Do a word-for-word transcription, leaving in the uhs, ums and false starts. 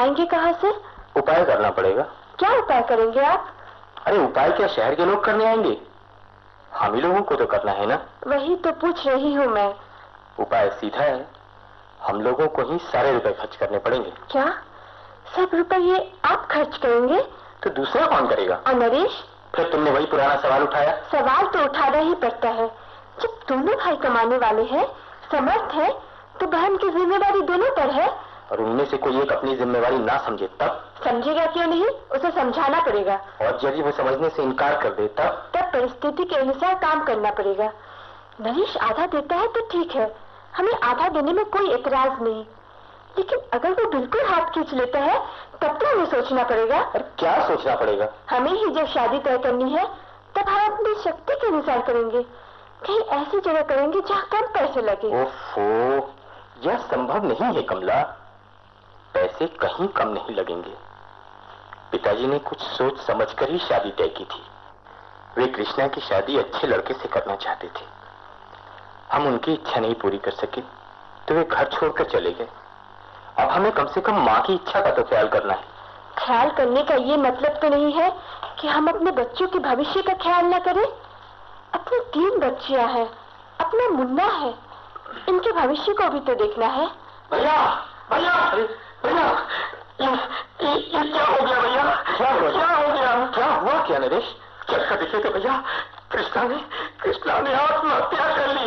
आएंगे कहाँ से? उपाय करना पड़ेगा। क्या उपाय करेंगे आप? अरे उपाय क्या शहर के लोग करने आएंगे? हम ही लोगों को तो करना है ना। वही तो पूछ रही हूँ मैं। उपाय सीधा है, हम लोगों को ही सारे रुपए खर्च करने पड़ेंगे। क्या सब रुपए ये आप खर्च करेंगे? तो दूसरा कौन करेगा? नरेश, फिर तुमने वही पुराना सवाल उठाया। सवाल तो उठाना ही पड़ता है। जब दोनों भाई कमाने वाले हैं, समर्थ है, तो बहन की जिम्मेदारी दोनों पर है। और उनमें से कोई एक अपनी जिम्मेवारी ना समझे तब? समझेगा क्यों नहीं, उसे समझाना पड़ेगा। और यदि वो समझने से इनकार कर दे तब? तब परिस्थिति के अनुसार काम करना पड़ेगा। नरेश आधा देता है तो ठीक है, हमें आधा देने में कोई एतराज नहीं, लेकिन अगर वो बिल्कुल हाथ खींच लेता है तब तो हमें सोचना पड़ेगा। क्या सोचना पड़ेगा? हमें ही जब शादी तय करनी है तब हम अपनी शक्ति के अनुसार करेंगे। कहीं ऐसी जगह करेंगे जहाँ कम पैसे लगे। ओफो, यह संभव नहीं है कमला, पैसे कहीं कम नहीं लगेंगे। पिताजी ने कुछ सोच समझकर ही शादी तय की थी। वे कृष्णा की शादी अच्छे लड़के से करना चाहते थे। हम उनकी इच्छा नहीं पूरी कर सके तो वे घर छोड़कर चले गए। अब हमें कम से कम माँ की इच्छा का तो ख्याल करना है। ख्याल करने का ये मतलब तो नहीं है कि हम अपने बच्चों के भविष्य का ख्याल न करें। अपनी तीन बच्चियां हैं, अपना मुन्ना है, इनके भविष्य को भी तो देखना है। भैया, भैया, भैया, ये, ये, ये क्या हो गया भैया? क्या हो क्या हो गया? क्या हुआ क्या नरेश? चल कर देखे तो भैया, कृष्णा ने कृष्णा ने आत्महत्या कर ली।